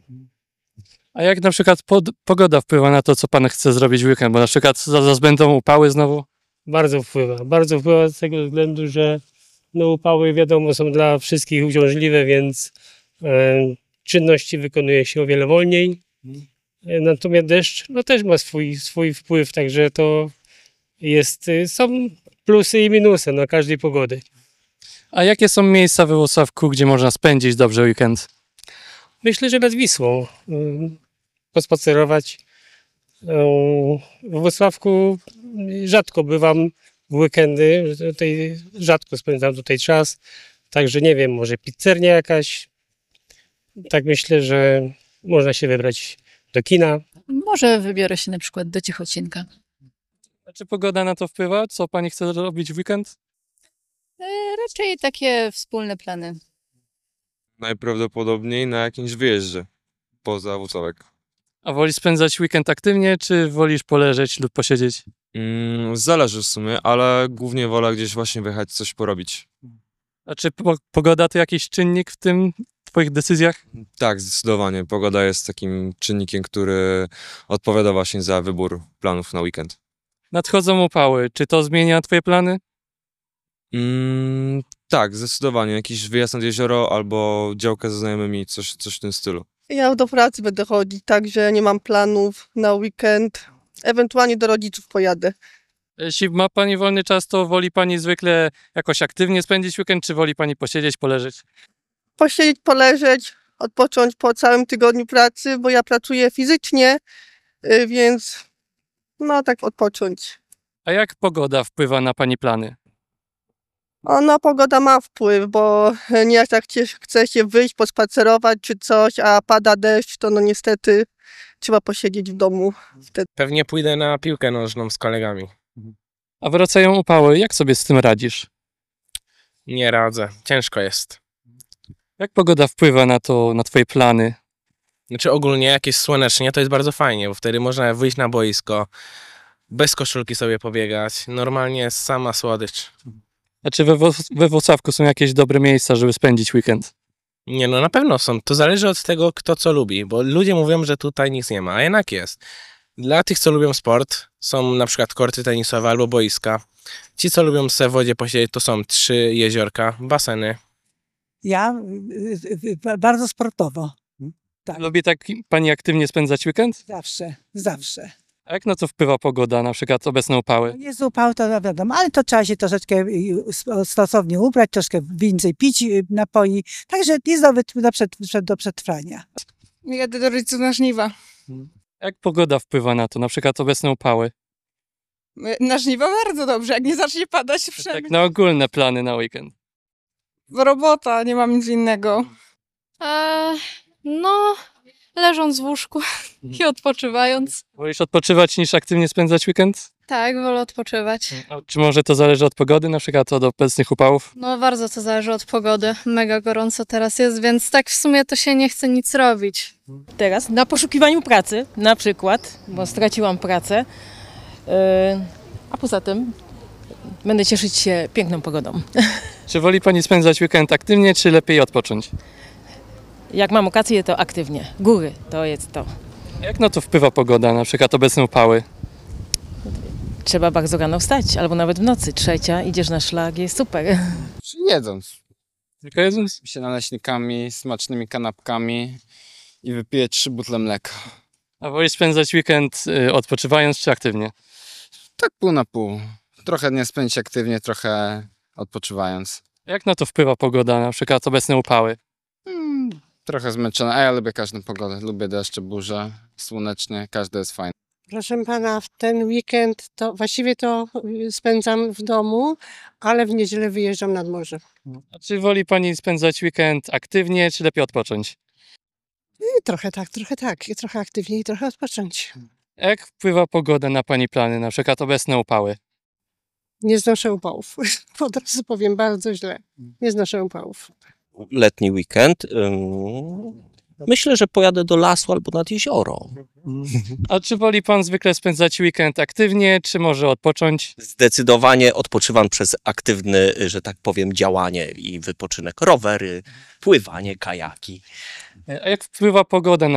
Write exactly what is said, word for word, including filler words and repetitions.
A jak na przykład pod, pogoda wpływa na to, co pan chce zrobić w weekend? Bo na przykład zaraz będą upały znowu. Bardzo wpływa. Bardzo wpływa z tego względu, że no, upały wiadomo są dla wszystkich uciążliwe, więc e, czynności wykonuje się o wiele wolniej. E, natomiast deszcz no, też ma swój, swój wpływ, także to jest, są plusy i minusy na każdej pogody. A jakie są miejsca we Włocławku, gdzie można spędzić dobrze weekend? Myślę, że nad Wisłą ym, pospacerować. Ym, W Włocławku rzadko bywam w weekendy, tutaj rzadko spędzam tutaj czas, także nie wiem, może pizzernia jakaś. Tak myślę, że można się wybrać do kina. Może wybiorę się na przykład do Cichocinka. A czy pogoda na to wpływa? Co pani chce robić w weekend? E, raczej takie wspólne plany. Najprawdopodobniej na jakimś wyjeździe poza Włocławek. A wolisz spędzać weekend aktywnie, czy wolisz poleżeć lub posiedzieć? Mm, zależy w sumie, ale głównie wolę gdzieś właśnie wyjechać, coś porobić. A czy po, pogoda to jakiś czynnik w tym twoich decyzjach? Tak, zdecydowanie. Pogoda jest takim czynnikiem, który odpowiada właśnie za wybór planów na weekend. Nadchodzą upały. Czy to zmienia twoje plany? Mm, tak, zdecydowanie. Jakiś wyjazd nad jezioro albo działkę ze znajomymi, coś, coś w tym stylu. Ja do pracy będę chodzić, także nie mam planów na weekend. Ewentualnie do rodziców pojadę. Jeśli ma pani wolny czas, to woli pani zwykle jakoś aktywnie spędzić weekend, czy woli pani posiedzieć, poleżeć? Posiedzieć, poleżeć, odpocząć po całym tygodniu pracy, bo ja pracuję fizycznie, y, więc no tak odpocząć. A jak pogoda wpływa na pani plany? Ona pogoda ma wpływ, bo nie jak tak się, chce się wyjść, pospacerować czy coś, a pada deszcz, to no niestety trzeba posiedzieć w domu wtedy. Pewnie pójdę na piłkę nożną z kolegami. A wracają upały, jak sobie z tym radzisz? Nie radzę, ciężko jest. Jak pogoda wpływa na to, na twoje plany? Znaczy ogólnie jakieś słonecznie to jest bardzo fajnie, bo wtedy można wyjść na boisko, bez koszulki sobie pobiegać. Normalnie jest sama słodycz. A czy we, Wo- we Włocławku są jakieś dobre miejsca, żeby spędzić weekend? Nie no, na pewno są. To zależy od tego, kto co lubi, bo ludzie mówią, że tutaj nic nie ma, a jednak jest. Dla tych, co lubią sport, są na przykład korty tenisowe albo boiska. Ci, co lubią se w wodzie posiedzieć, to są trzy jeziorka, baseny. Ja y, y, y, bardzo sportowo. Tak. Lubi tak pani aktywnie spędzać weekend? Zawsze, zawsze. A jak na to wpływa pogoda, na przykład obecne upały? Jest upał, to wiadomo, ale to trzeba się troszeczkę y, stosownie ubrać, troszkę więcej pić y, napoi. Także jest do, do, przed, do przetrwania. Jadę do rodziców na żniwa. Jak pogoda wpływa na to, na przykład obecne upały? Na żniwa bardzo dobrze, jak nie zacznie padać wszędzie. Tak na ogólne plany na weekend. Robota, nie mam nic innego. Eee, no, leżąc w łóżku i odpoczywając. Wolisz odpoczywać niż aktywnie spędzać weekend? Tak, wolę odpoczywać. A czy może to zależy od pogody, na przykład od obecnych upałów? No bardzo to zależy od pogody. Mega gorąco teraz jest, więc tak w sumie to się nie chce nic robić. Teraz na poszukiwaniu pracy, na przykład, bo straciłam pracę, yy, a poza tym będę cieszyć się piękną pogodą. Czy woli pani spędzać weekend aktywnie, czy lepiej odpocząć? Jak mam okazję, to aktywnie. Góry to jest to. Jak na to wpływa pogoda, na przykład obecne upały? Trzeba bardzo rano wstać, albo nawet w nocy. Trzecia, idziesz na szlak, jest super. Jedząc Tylko jedząc? się naleśnikami, smacznymi kanapkami i wypiję trzy butle mleka. A wolisz spędzać weekend y, odpoczywając, czy aktywnie? Tak pół na pół. Trochę nie spędzić aktywnie, trochę odpoczywając. Jak na to wpływa pogoda, na przykład obecne upały? Hmm, trochę zmęczony, a ja lubię każdą pogodę. Lubię deszcze, burze, słonecznie, każde jest fajne. Proszę pana, w ten weekend to właściwie to spędzam w domu, ale w niedzielę wyjeżdżam nad morze. A czy woli pani spędzać weekend aktywnie, czy lepiej odpocząć? I trochę tak, trochę tak. I trochę aktywniej, i trochę odpocząć. Jak wpływa pogoda na pani plany, na przykład obecne upały? Nie znoszę upałów. Od razu powiem, bardzo źle. Nie znoszę upałów. Letni weekend. Ym, myślę, że pojadę do lasu albo nad jezioro. A czy woli pan zwykle spędzać weekend aktywnie, czy może odpocząć? Zdecydowanie odpoczywam przez aktywne, że tak powiem, działanie i wypoczynek. Rowery, pływanie, kajaki. A jak wpływa pogoda na